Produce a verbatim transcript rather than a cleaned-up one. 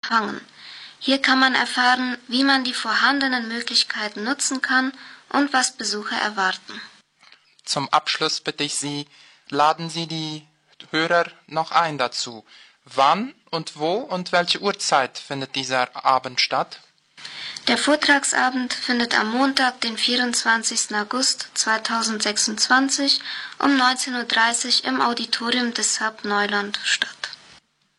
empfangen. Hier kann man erfahren, wie man die vorhandenen Möglichkeiten nutzen kann und was Besucher erwarten. Zum Abschluss bitte ich Sie, laden Sie die Hörer noch ein dazu. Wann und wo und welche Uhrzeit findet dieser Abend statt? Der Vortragsabend findet am Montag, den vierundzwanzigsten August zweitausendsechsundzwanzig um neunzehn Uhr dreißig im Auditorium des Sub Neuland statt.